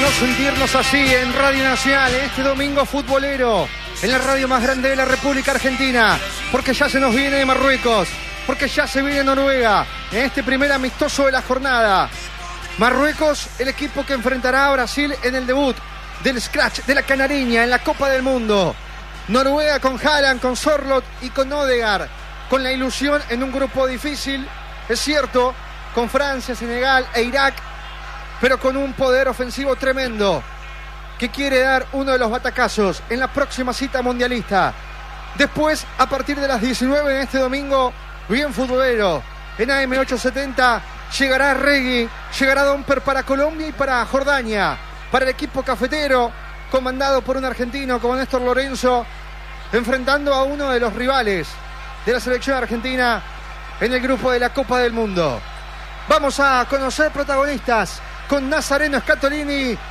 no sentirnos así en Radio Nacional, en este domingo futbolero, en la radio más grande de la República Argentina? Porque ya se nos viene Marruecos, porque ya se viene Noruega, en este primer amistoso de la jornada. Marruecos, el equipo que enfrentará a Brasil en el debut del Scratch de la Canariña en la Copa del Mundo. Noruega con Haaland, con Sorloth y con Odegaard, con la ilusión en un grupo difícil, es cierto, con Francia, Senegal e Irak, pero con un poder ofensivo tremendo que quiere dar uno de los batacazos en la próxima cita mundialista. Después, a partir de las 19 en este domingo, bien futbolero, en AM870 llegará Regui, llegará Domper para Colombia y para Jordania, para el equipo cafetero, comandado por un argentino como Néstor Lorenzo, enfrentando a uno de los rivales de la selección argentina en el grupo de la Copa del Mundo. Vamos a conocer protagonistas con Nazareno Scatolini